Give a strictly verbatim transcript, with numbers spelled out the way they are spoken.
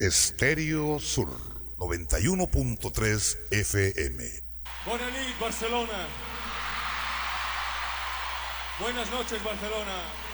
Estéreo Sur noventa y uno punto tres F M. Bona nit, Barcelona. Buenas noches, Barcelona.